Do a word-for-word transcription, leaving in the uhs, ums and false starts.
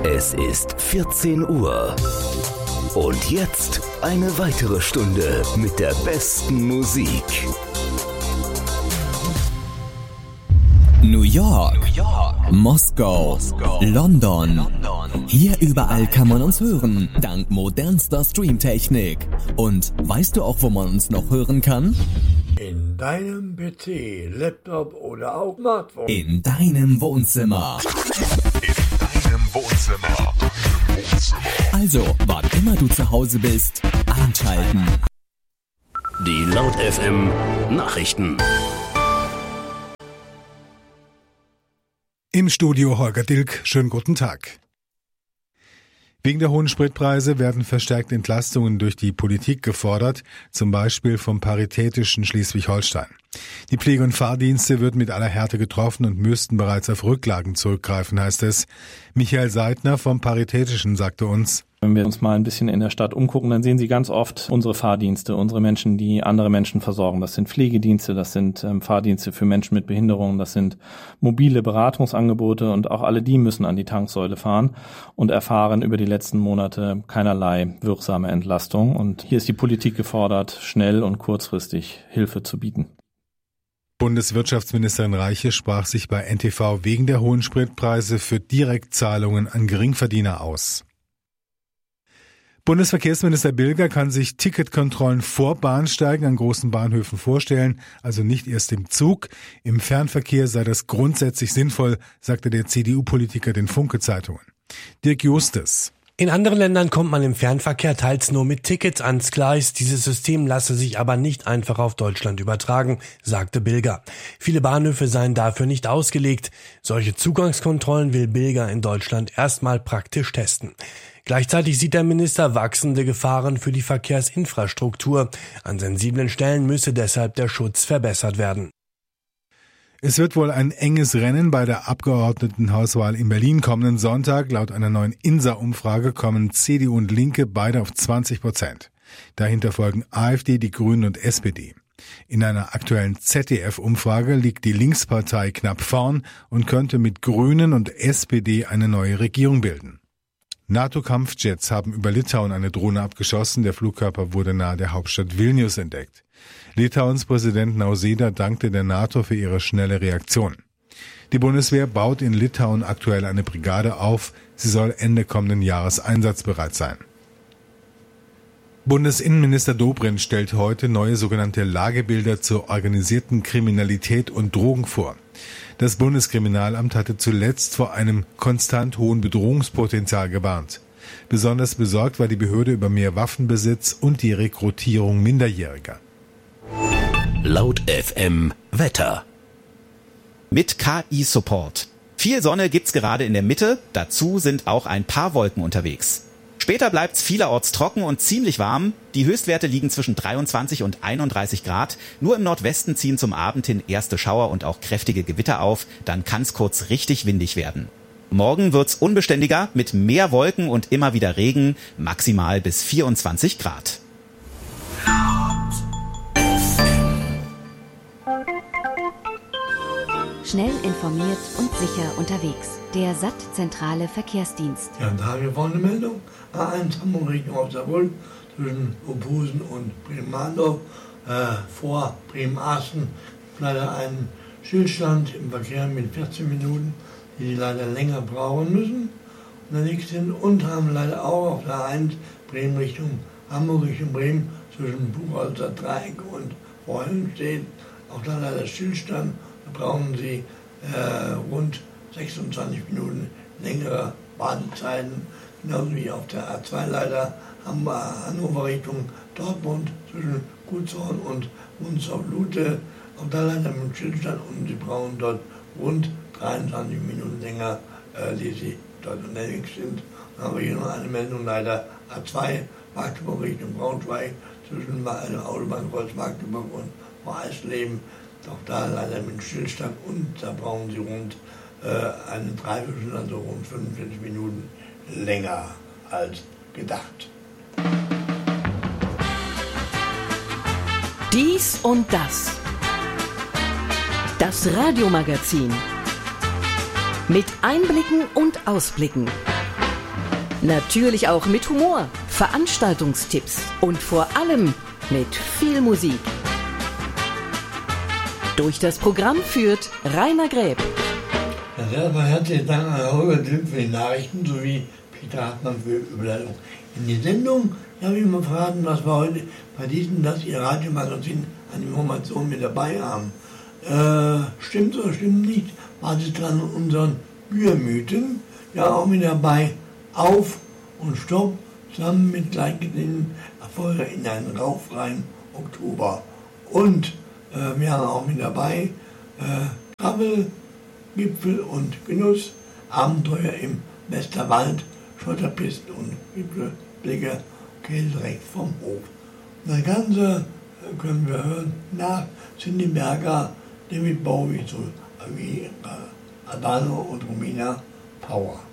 Es ist vierzehn Uhr. Und jetzt eine weitere Stunde mit der besten Musik. New York, New York. Moskau, Moskau. London. London. Hier überall kann man uns hören, dank modernster Streamtechnik. Und weißt du auch, wo man uns noch hören kann? In deinem P C, Laptop oder auch Smartphone. In deinem Wohnzimmer. In deinem Wohnzimmer. Also, wann immer du zu Hause bist, einschalten. Die Laut F M Nachrichten. Im Studio Holger Dilk, schönen guten Tag. Wegen der hohen Spritpreise werden verstärkt Entlastungen durch die Politik gefordert, zum Beispiel vom Paritätischen Schleswig-Holstein. Die Pflege- und Fahrdienste würden mit aller Härte getroffen und müssten bereits auf Rücklagen zurückgreifen, heißt es. Michael Seidner vom Paritätischen sagte uns: Wenn wir uns mal ein bisschen in der Stadt umgucken, dann sehen Sie ganz oft unsere Fahrdienste, unsere Menschen, die andere Menschen versorgen. Das sind Pflegedienste, das sind ähm, Fahrdienste für Menschen mit Behinderungen, das sind mobile Beratungsangebote und auch alle die müssen an die Tanksäule fahren und erfahren über die letzten Monate keinerlei wirksame Entlastung. Und hier ist die Politik gefordert, schnell und kurzfristig Hilfe zu bieten. Bundeswirtschaftsministerin Reiche sprach sich bei N T V wegen der hohen Spritpreise für Direktzahlungen an Geringverdiener aus. Bundesverkehrsminister Bilger kann sich Ticketkontrollen vor Bahnsteigen an großen Bahnhöfen vorstellen, also nicht erst im Zug. Im Fernverkehr sei das grundsätzlich sinnvoll, sagte der C D U-Politiker den Funke-Zeitungen. Dirk Justus: In anderen Ländern kommt man im Fernverkehr teils nur mit Tickets ans Gleis. Dieses System lasse sich aber nicht einfach auf Deutschland übertragen, sagte Bilger. Viele Bahnhöfe seien dafür nicht ausgelegt. Solche Zugangskontrollen will Bilger in Deutschland erstmal praktisch testen. Gleichzeitig sieht der Minister wachsende Gefahren für die Verkehrsinfrastruktur. An sensiblen Stellen müsse deshalb der Schutz verbessert werden. Es wird wohl ein enges Rennen bei der Abgeordnetenhauswahl in Berlin kommenden Sonntag. Laut einer neuen I N S A-Umfrage kommen C D U und Linke beide auf zwanzig Prozent. Dahinter folgen A f D, die Grünen und S P D. In einer aktuellen Z D F-Umfrage liegt die Linkspartei knapp vorn und könnte mit Grünen und S P D eine neue Regierung bilden. NATO-Kampfjets haben über Litauen eine Drohne abgeschossen. Der Flugkörper wurde nahe der Hauptstadt Vilnius entdeckt. Litauens Präsident Nausėda dankte der NATO für ihre schnelle Reaktion. Die Bundeswehr baut in Litauen aktuell eine Brigade auf. Sie soll Ende kommenden Jahres einsatzbereit sein. Bundesinnenminister Dobrindt stellt heute neue sogenannte Lagebilder zur organisierten Kriminalität und Drogen vor. Das Bundeskriminalamt hatte zuletzt vor einem konstant hohen Bedrohungspotenzial gewarnt. Besonders besorgt war die Behörde über mehr Waffenbesitz und die Rekrutierung Minderjähriger. Laut F M Wetter. Mit K I-Support. Viel Sonne gibt's gerade in der Mitte, dazu sind auch ein paar Wolken unterwegs. Später bleibt's vielerorts trocken und ziemlich warm. Die Höchstwerte liegen zwischen dreiundzwanzig und einunddreißig Grad. Nur im Nordwesten ziehen zum Abend hin erste Schauer und auch kräftige Gewitter auf. Dann kann's kurz richtig windig werden. Morgen wird's unbeständiger mit mehr Wolken und immer wieder Regen, maximal bis vierundzwanzig Grad. Schnell informiert und sicher unterwegs. Der S A T-zentrale Verkehrsdienst. Ja, da haben wir vorne eine Meldung. A eins Hamburg Richtung Osnabrück zwischen Opusen und Bremen-Mahndorf. Äh, vor Bremen-Aßen leider ein Stillstand im Verkehr mit vierzehn Minuten, die Sie leider länger brauchen müssen. Und der nächste und haben leider auch auf der A eins Bremen Richtung Hamburg Richtung Bremen zwischen Buchholzer Dreieck und Freudenstedt. Auch da leider Stillstand. Da brauchen Sie äh, rund sechsundzwanzig Minuten längere Wartezeiten, genauso wie auf der A zwei leider Hannover Richtung Dortmund zwischen Gutshorn und Munzau-Lute. Auch da leider mit Stillstand und Sie brauchen dort rund dreiundzwanzig Minuten länger, äh, die Sie dort unterwegs sind. Dann haben wir hier noch eine Meldung leider A zwei Magdeburg Richtung Braunschweig zwischen dem Autobahnkreuz Magdeburg und Eisleben. Auch da leider mit Stillstand und da brauchen Sie rund äh, eine Dreiviertelstunde, also rund fünfundvierzig Minuten länger als gedacht. Dies und das. Das Radiomagazin. Mit Einblicken und Ausblicken. Natürlich auch mit Humor, Veranstaltungstipps und vor allem mit viel Musik. Durch das Programm führt Rainer Gräb. Ja, erstmal herzlichen Dank an Holger Dilp für die Nachrichten sowie Peter Hartmann für die Überleitung. In die Sendung habe ich mal verraten, was wir heute bei diesem Das Ihr Radiomagazin an Informationen mit dabei haben. Äh, stimmt oder stimmt nicht? Was ist dran an unseren Büchermythen? Ja, auch mit dabei Auf und Stopp, zusammen mit Gleichgesinnten Erfolge in einen rauchfreien Oktober. Und äh, wir haben auch mit dabei äh, Travel, Gipfel und Genuss, Abenteuer im Westerwald, Schotterpisten und Gipfelblicke, Käse rechts vom Hof. Das Ganze können wir hören nach Cindy Berger, David Bowie zu wie äh, Adano und Romina Power.